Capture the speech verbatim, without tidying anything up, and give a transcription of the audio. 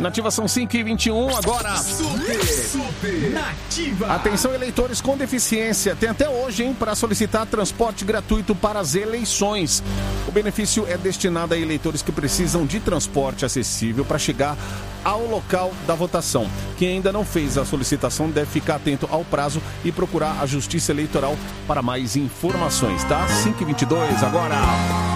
Nativa são cinco e vinte e um, agora. Super, super nativa. Atenção, eleitores com deficiência. Tem até hoje, hein, para solicitar transporte gratuito para as eleições. O benefício é destinado a eleitores que precisam de transporte acessível para chegar ao local da votação. Quem ainda não fez a solicitação deve ficar atento ao prazo e procurar a Justiça Eleitoral para mais informações, tá? cinco e vinte e dois, agora.